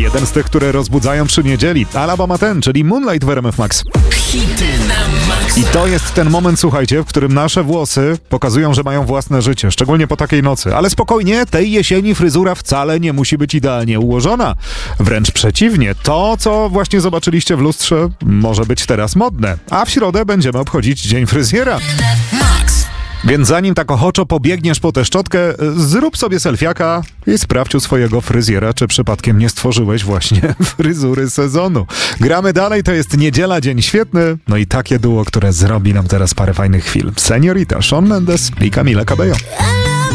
Jeden z tych, które rozbudzają przy niedzieli. Alabama ten, czyli Moonlight w RMF Max. Hity na maksa. I to jest ten moment, słuchajcie, w którym nasze włosy pokazują, że mają własne życie, szczególnie po takiej nocy. Ale spokojnie, tej jesieni fryzura wcale nie musi być idealnie ułożona. Wręcz przeciwnie, to, co właśnie zobaczyliście w lustrze, może być teraz modne. A w środę będziemy obchodzić Dzień Fryzjera. Max. Więc zanim tak ochoczo pobiegniesz po tę szczotkę, zrób sobie selfiaka i sprawdź u swojego fryzjera, czy przypadkiem nie stworzyłeś właśnie fryzury sezonu. Gramy dalej, to jest niedziela, dzień świetny, no i takie duo, które zrobi nam teraz parę fajnych chwil. Seniorita, Shawn Mendes i Camila Cabello.